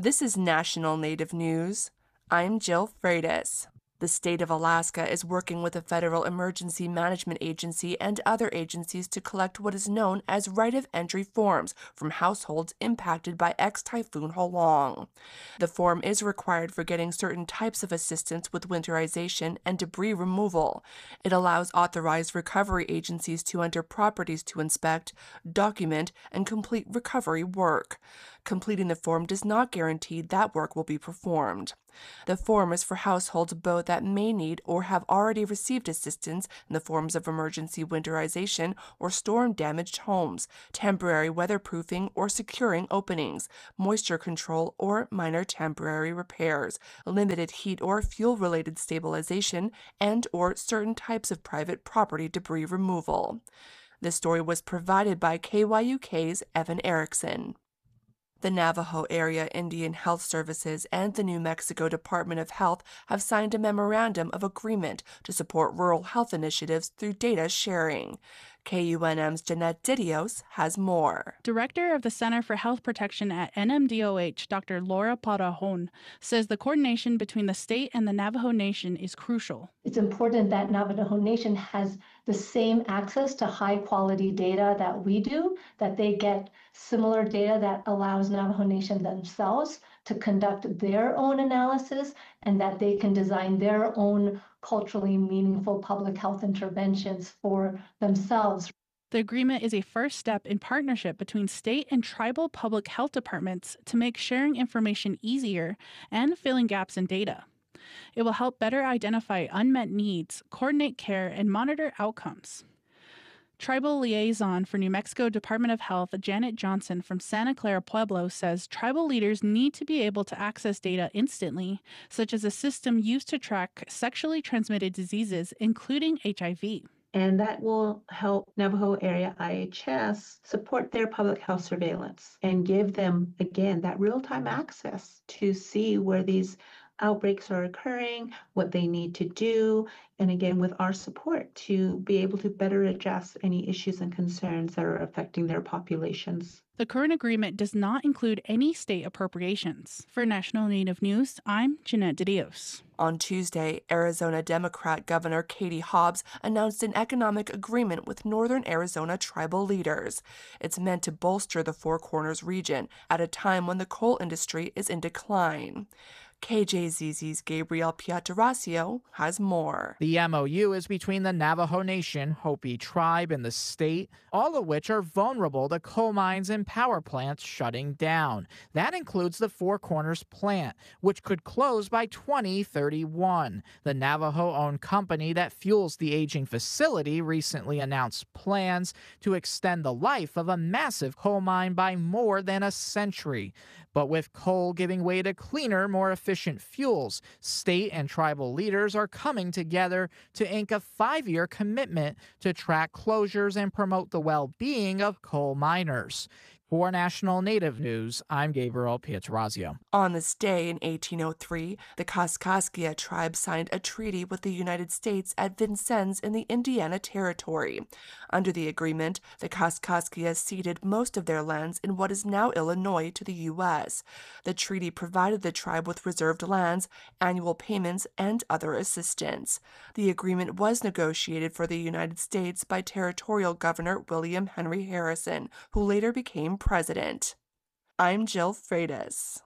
This is National Native News. I'm Jill Freitas. The state of Alaska is working with the Federal Emergency Management Agency and other agencies to collect what is known as right of entry forms from households impacted by ex-Typhoon Halong. The form is required for getting certain types of assistance with winterization and debris removal. It allows authorized recovery agencies to enter properties to inspect, document, and complete recovery work. Completing the form does not guarantee that work will be performed. The form is for households both that may need or have already received assistance in the forms of emergency winterization or storm-damaged homes, temporary weatherproofing or securing openings, moisture control or minor temporary repairs, limited heat or fuel-related stabilization, and or certain types of private property debris removal. This story was provided by KYUK's Evan Erickson. The Navajo Area Indian Health Services and the New Mexico Department of Health have signed a memorandum of agreement to support rural health initiatives through data sharing. KUNM's Jeanette Didios has more. Director of the Center for Health Protection at NMDOH, Dr. Laura Parajon, says the coordination between the state and the Navajo Nation is crucial. It's important that Navajo Nation has the same access to high-quality data that we do, that they get similar data that allows Navajo Nation themselves to conduct their own analysis, and that they can design their own culturally meaningful public health interventions for themselves. The agreement is a first step in partnership between state and tribal public health departments to make sharing information easier and filling gaps in data. It will help better identify unmet needs, coordinate care, and monitor outcomes. Tribal Liaison for New Mexico Department of Health, Janet Johnson from Santa Clara Pueblo, says tribal leaders need to be able to access data instantly, such as a system used to track sexually transmitted diseases, including HIV. And that will help Navajo Area IHS support their public health surveillance and give them, again, that real-time access to see where these outbreaks are occurring, what they need to do, and again, with our support to be able to better address any issues and concerns that are affecting their populations. The current agreement does not include any state appropriations. For National Native News, I'm Jeanette Didios. On Tuesday, Arizona Democrat Governor Katie Hobbs announced an economic agreement with Northern Arizona tribal leaders. It's meant to bolster the Four Corners region at a time when the coal industry is in decline. KJZZ's Gabriel Pietrasio has more. The MOU is between the Navajo Nation, Hopi Tribe, and the state, all of which are vulnerable to coal mines and power plants shutting down. That includes the Four Corners plant, which could close by 2031. The Navajo-owned company that fuels the aging facility recently announced plans to extend the life of a massive coal mine by more than a century. But with coal giving way to cleaner, more efficient fuels, state and tribal leaders are coming together to ink a 5-year commitment to track closures and promote the well-being of coal miners. For National Native News, I'm Gabriel Pietrasio. On this day in 1803, the Kaskaskia tribe signed a treaty with the United States at Vincennes in the Indiana Territory. Under the agreement, the Kaskaskia ceded most of their lands in what is now Illinois to the U.S. The treaty provided the tribe with reserved lands, annual payments, and other assistance. The agreement was negotiated for the United States by Territorial Governor William Henry Harrison, who later became president. I'm Jill Freitas.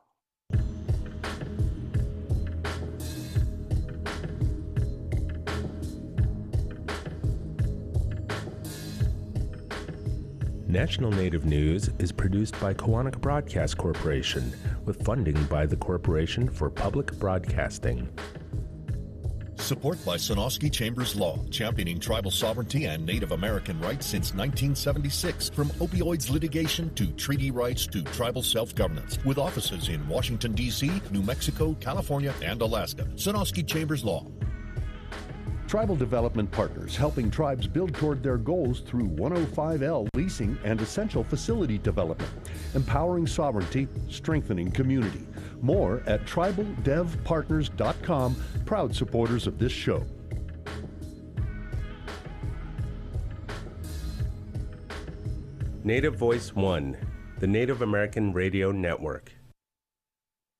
National Native News is produced by Koahnic Broadcast Corporation with funding by the Corporation for Public Broadcasting. Support by Sonosky Chambers Law, championing tribal sovereignty and Native American rights since 1976. From opioids litigation to treaty rights to tribal self-governance. With offices in Washington, D.C., New Mexico, California, and Alaska. Sonosky Chambers Law. Tribal Development Partners, helping tribes build toward their goals through 105L leasing and essential facility development. Empowering sovereignty, strengthening community. More at tribaldevpartners.com, proud supporters of this show. Native Voice One, the Native American Radio Network.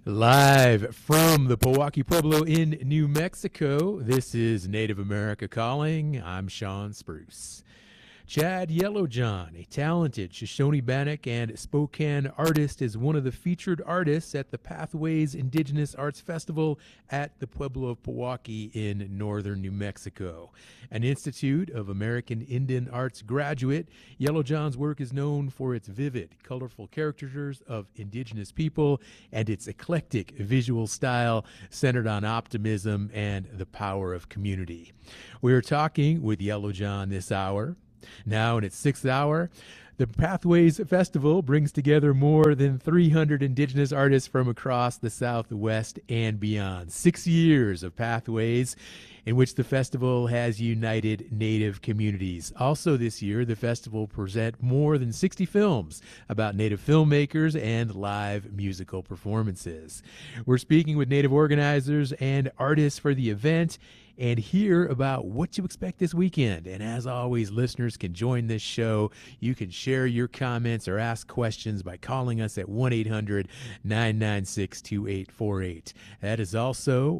Live from the Pewaukee Pueblo in New Mexico, this is Native America Calling. I'm Sean Spruce. Chad Yellowjohn, a talented Shoshone-Bannock and Spokane artist, is one of the featured artists at the Pathways Indigenous Arts Festival at the Pueblo of Pewaukee in northern New Mexico. An Institute of American Indian Arts graduate, Yellowjohn's work is known for its vivid, colorful caricatures of indigenous people and its eclectic visual style centered on optimism and the power of community. We are talking with Yellowjohn this hour. Now in its sixth hour, the Pathways Festival brings together more than 300 indigenous artists from across the Southwest and beyond. 6 years of Pathways in which the festival has united Native communities. Also this year, the festival will present more than 60 films about Native filmmakers and live musical performances. We're speaking with Native organizers and artists for the event and hear about what to expect this weekend. And as always, listeners can join this show. You can share your comments or ask questions by calling us at 1-800-996-2848. That is also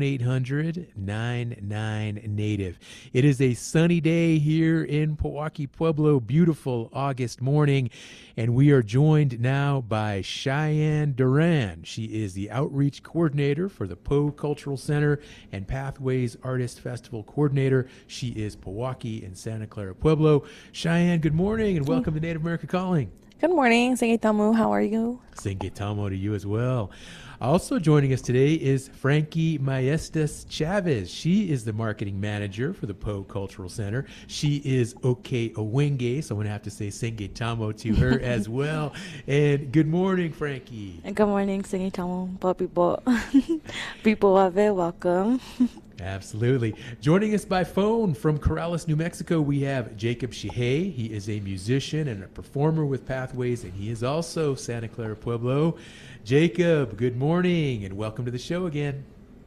1-800-99-NATIVE. It is a sunny day here in Pewaukee Pueblo, beautiful August morning, and we are joined now by Cheyenne Duran. She is the outreach coordinator for the Poe Cultural Center and Pathways Artist Festival coordinator. She is Pewaukee and Santa Clara Pueblo. Cheyenne, good morning and welcome to Native America Calling. Good morning, Singitamu. How are you? Singitamo to you as well. Also joining us today is Frankie Maestas Chavez. She is the marketing manager for the Poe Cultural Center. She is Oke Owenge, so I'm going to have to say Singitamo to her as well. And good morning, Frankie. Good morning, Singitamu. People are very welcome. Absolutely. Joining us by phone from Corrales, New Mexico, we have Jacob Shihei. He is a musician and a performer with Pathways, and he is also Santa Clara Pueblo. Jacob, good morning, and welcome to the show again.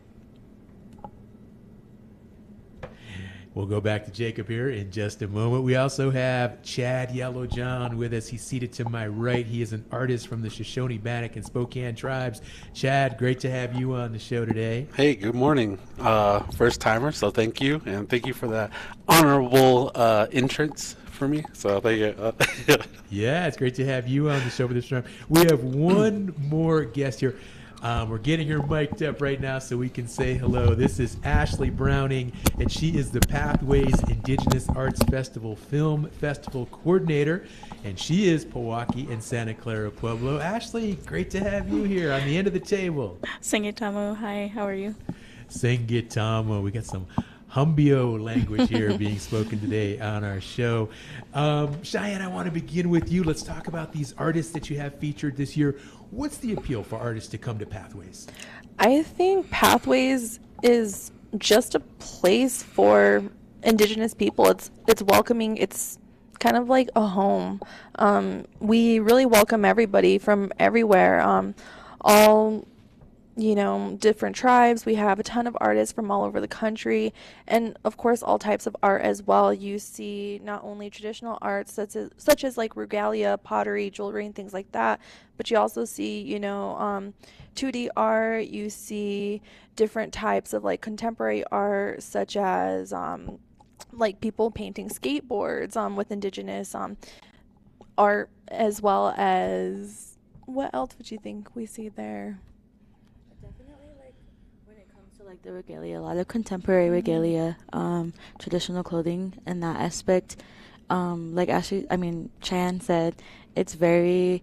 We'll go back to Jacob here in just a moment. We also have Chad Yellowjohn with us. He's seated to my right. He is an artist from the Shoshone-Bannock and Spokane tribes. Chad, great to have you on the show today. Hey, good morning. First timer, so thank you. And thank you for that honorable entrance for me. So thank you. Yeah, it's great to have you on the show for this time. We have one more guest here. We're getting her mic'd up right now so we can say hello. This is Ashley Browning, and she is the Pathways Indigenous Arts Festival Film Festival Coordinator, and she is Pewaukee and Santa Clara Pueblo. Ashley, great to have you here on the end of the table. Singitamu, hi, how are you? Singitamo. We got some Humbio language here being spoken today on our show. Cheyenne, I want to begin with you. Let's talk about these artists that you have featured this year. What's the appeal for artists to come to Pathways? I think Pathways is just a place for Indigenous people. It's welcoming. It's kind of like a home. We really welcome everybody from everywhere. All different tribes. We have a ton of artists from all over the country, and of course all types of art as well. You see not only traditional arts such as like regalia, pottery, jewelry, and things like that, but you also see 2D art. You see different types of like contemporary art, such as like people painting skateboards with indigenous art, as well as what else would you think we see there? Like the regalia, a lot of contemporary regalia, traditional clothing in that aspect. Like Cheyenne said, it's very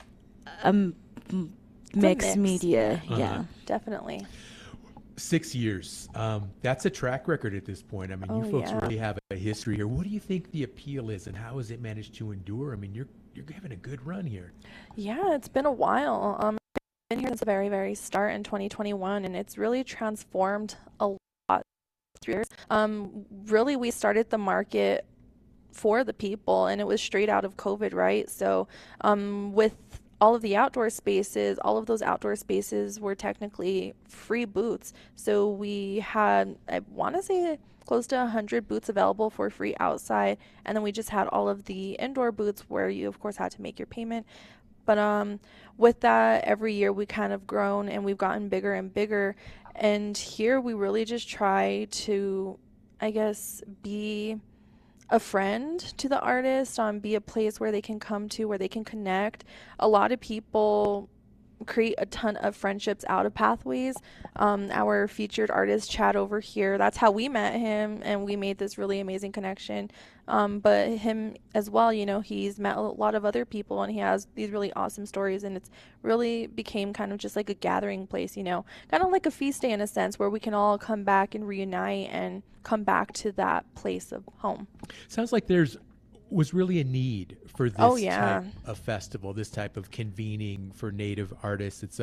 mixed media. Uh-huh. Yeah, definitely. 6 years. That's a track record at this point. I mean, you folks really have a history here. What do you think the appeal is, and how has it managed to endure? I mean, you're having a good run here. Yeah, it's been a while. Been here since the very, very start in 2021, and it's really transformed a lot. Really, we started the market for the people, and it was straight out of COVID, right? So with all of the outdoor spaces, all of those outdoor spaces were technically free booths. So we had, I want to say, close to 100 booths available for free outside, and then we just had all of the indoor booths where you, of course, had to make your payment. But with that, every year we kind of grown and we've gotten bigger and bigger. And here we really just try to, I guess, be a friend to the artist, be a place where they can come to, where they can connect. A lot of people create a ton of friendships out of Pathways. Our featured artist Chad over here, that's how we met him, and we made this really amazing connection. But him as well, he's met a lot of other people, and he has these really awesome stories, and it's really became kind of just like a gathering place, kind of like a feast day in a sense, where we can all come back and reunite and come back to that place of home. Sounds like was really a need for this type of festival, this type of convening for Native artists. It's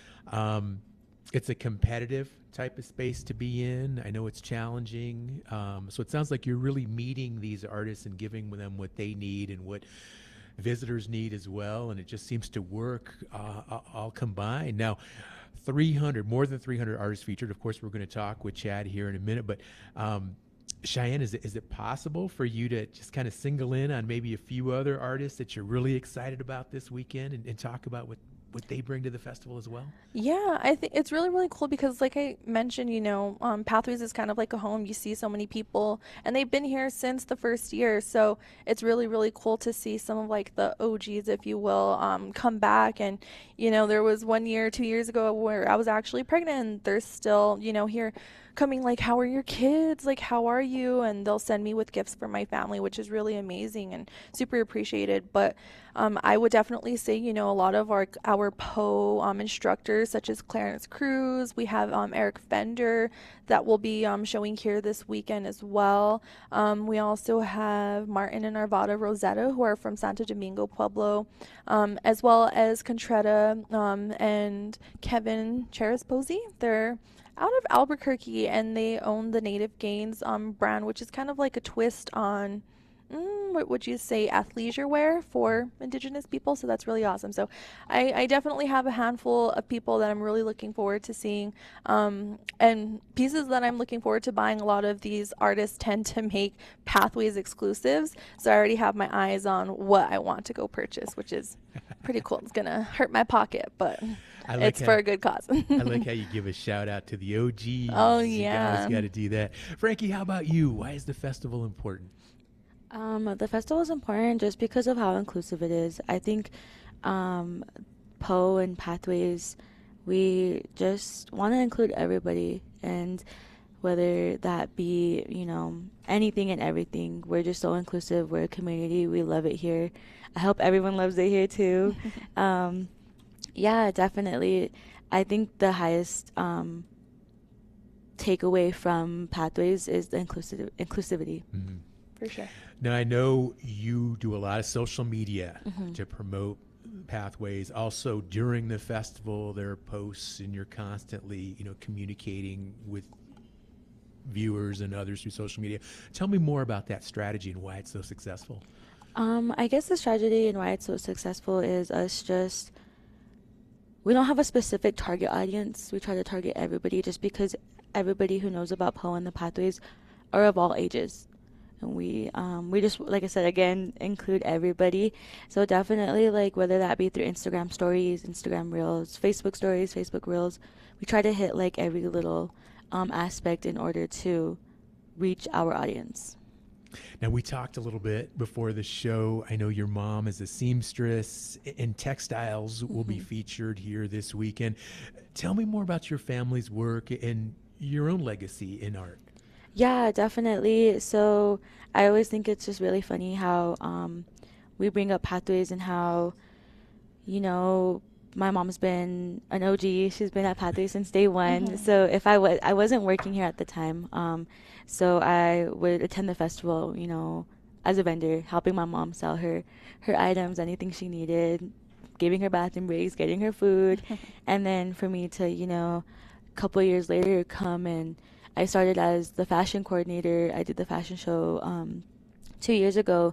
a competitive type of space to be in. I know it's challenging. So it sounds like you're really meeting these artists and giving them what they need and what visitors need as well. And it just seems to work all combined. Now, more than 300 artists featured. Of course, we're going to talk with Chad here in a minute, but Cheyenne, is it possible for you to just kind of single in on maybe a few other artists that you're really excited about this weekend and talk about what they bring to the festival as well? Yeah, I think it's really, really cool because like I mentioned, Pathways is kind of like a home. You see so many people and they've been here since the first year. So it's really, really cool to see some of like the OGs, if you will, come back. And, there was 1 year, 2 years ago where I was actually pregnant and they're still, here coming like, how are your kids? Like, how are you? And they'll send me with gifts for my family, which is really amazing and super appreciated. But I would definitely say, a lot of our Poe instructors, such as Clarence Cruz, we have Eric Fender that will be showing here this weekend as well. We also have Martin and Arvada Rosetta, who are from Santo Domingo, Pueblo, as well as Contretta and Kevin Cheresposi. They're out of Albuquerque, and they own the Native Gains brand, which is kind of like a twist on, what would you say, athleisure wear for Indigenous people. So that's really awesome. So I definitely have a handful of people that I'm really looking forward to seeing, and pieces that I'm looking forward to buying. A lot of these artists tend to make Pathways exclusives, so I already have my eyes on what I want to go purchase, which is pretty cool. It's gonna hurt my pocket, but it's for a good cause. I like how you give a shout out to the OGs. Oh, You yeah. guys got to do that. Frankie, how about you? Why is the festival important? The festival is important just because of how inclusive it is. I think Poe and Pathways, we just want to include everybody, and whether that be, anything and everything. We're just so inclusive. We're a community. We love it here. I hope everyone loves it here too. Yeah, definitely. I think the highest takeaway from Pathways is the inclusivity. Mm-hmm. For sure. Now, I know you do a lot of social media Mm-hmm. to promote Pathways. Also, during the festival, there are posts, and you're constantly, communicating with viewers and others through social media. Tell me more about that strategy and why it's so successful. I guess the strategy and why it's so successful is we don't have a specific target audience. We try to target everybody just because everybody who knows about Poe and the Pathways are of all ages. And we just, like I said, again, include everybody. So definitely, like, whether that be through Instagram stories, Instagram reels, Facebook stories, Facebook reels, we try to hit like every little aspect in order to reach our audience. Now, we talked a little bit before the show. I know your mom is a seamstress, and textiles will be featured here this weekend. Tell me more about your family's work and your own legacy in art. Yeah, definitely. So I always think it's just really funny how we bring up Pathways and how, my mom's been an OG. She's been at Pathways since day one. Mm-hmm. So if I wasn't working here at the time, so I would attend the festival, as a vendor, helping my mom sell her items, anything she needed, giving her bathroom breaks, getting her food, and then for me to, a couple of years later come and I started as the fashion coordinator. I did the fashion show 2 years ago,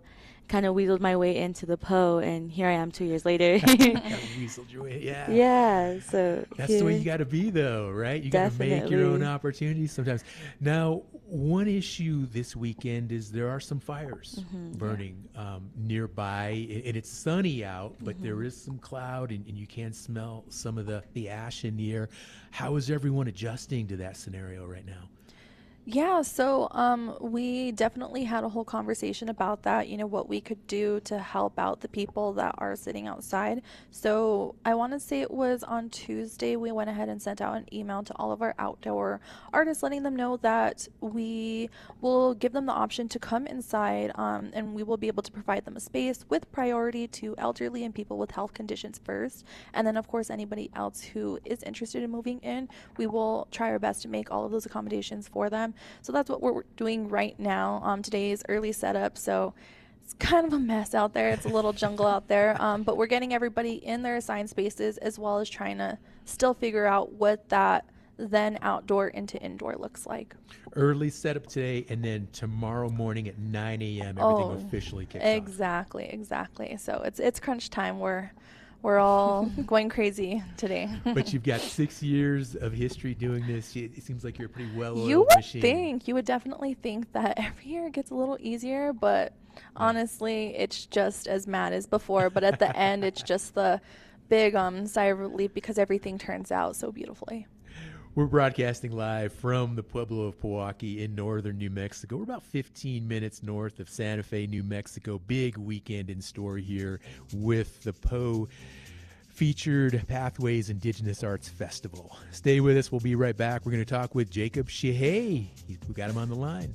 kind of weaseled my way into the PO, and here I am 2 years later. Weaseled your way, yeah. Yeah, so that's the way you got to be, though, right? You got to make your own opportunities sometimes. Now, one issue this weekend is there are some fires burning nearby, and it's sunny out, but there is some cloud, and you can smell some of the ash in the air. How is everyone adjusting to that scenario right now? Yeah, so we definitely had a whole conversation about that, what we could do to help out the people that are sitting outside. So I want to say it was on Tuesday, we went ahead and sent out an email to all of our outdoor artists, letting them know that we will give them the option to come inside, and we will be able to provide them a space with priority to elderly and people with health conditions first. And then, of course, anybody else who is interested in moving in, we will try our best to make all of those accommodations for them. So that's what we're doing right now. Today is early setup, so it's kind of a mess out there. It's a little jungle out there, but we're getting everybody in their assigned spaces, as well as trying to still figure out what that then outdoor into indoor looks like. Early setup today, and then tomorrow morning at 9 a.m. everything officially kicks off. Exactly. So it's crunch time. We're all going crazy today. But you've got 6 years of history doing this. It seems like you're a pretty well-oiled machine. You would definitely think that every year it gets a little easier, but honestly, it's just as mad as before. But at the end, it's just the big sigh of relief because everything turns out so beautifully. We're broadcasting live from the Pueblo of Pewaukee in northern New Mexico. We're about 15 minutes north of Santa Fe, New Mexico. Big weekend in store here with the PO featured Pathways Indigenous Arts Festival. Stay with us. We'll be right back. We're going to talk with Jacob Shihei. We got him on the line.